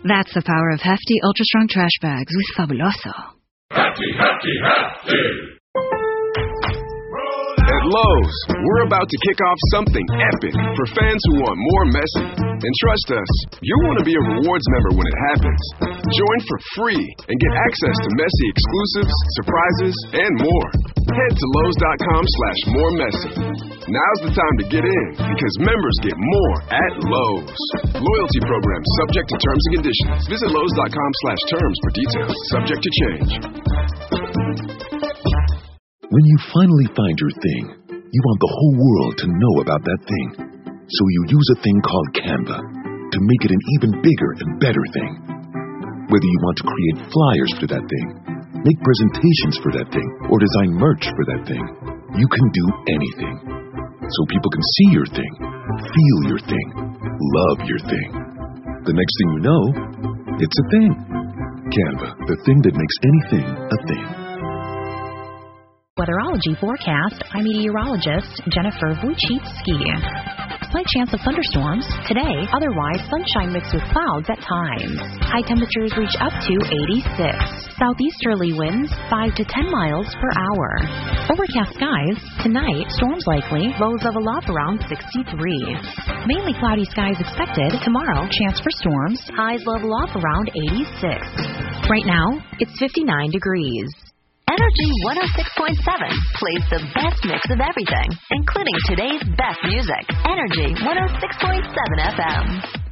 That's the power of hefty, ultra-strong trash bags with Fabuloso. Hefty, hefty, hefty! At Lowe's, we're about to kick off something epic for fans who want more messy. And trust us, you'll want to be a rewards member when it happens. Join for free and get access to messy exclusives, surprises, and more. Head to Lowe's.com/moremessy. Now's the time to get in because members get more at Lowe's. Loyalty program subject to terms and conditions. Visit Lowe's.com/terms for details. Subject to change. When you finally find your thing, you want the whole world to know about that thing. So you use a thing called Canva to make it an even bigger and better thing. Whether you want to create flyers for that thing, make presentations for that thing, or design merch for that thing, you can do anything. So people can see your thing, feel your thing, love your thing. The next thing you know, it's a thing. Canva, the thing that makes anything a thing. Weatherology forecast. I'm meteorologist Jennifer Wojcicki. Slight chance of thunderstorms today, otherwise sunshine mixed with clouds at times. High temperatures reach up to 86. Southeasterly winds 5 to 10 miles per hour. Overcast skies. Tonight, storms likely. Lows level up around 63. Mainly cloudy skies expected. Tomorrow, chance for storms. Highs level off around 86. Right now, it's 59 degrees. Energy 106.7 plays the best mix of everything, including today's best music. Energy 106.7 FM.